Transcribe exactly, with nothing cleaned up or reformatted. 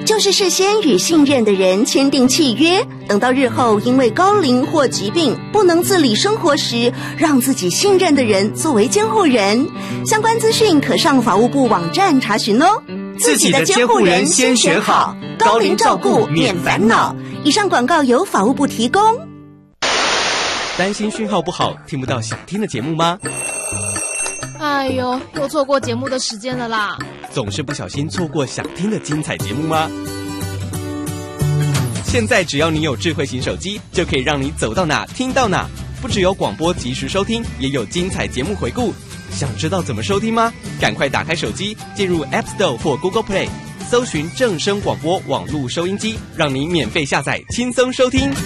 就是事先与信任的人签订契约，等到日后因为高龄或疾病不能自理生活时，让自己信任的人作为监护人。相关资讯可上法务部网站查询哦。 自己的监护人先选好，高龄照顾免烦恼。 以上广告由法务部提供。 担心讯号不好，听不到想听的节目吗？ 哎呦，又错过节目的时间了啦！ 总是不小心错过想听的精彩节目吗？现在只要你有智慧型手机，就可以让你走到哪听到哪。不只有广播及时收听，也有精彩节目回顾。想知道怎么收听吗？赶快打开手机，进入 App Store 或 Google Play， 搜寻正声广播网络收音机，让你免费下载，轻松收听。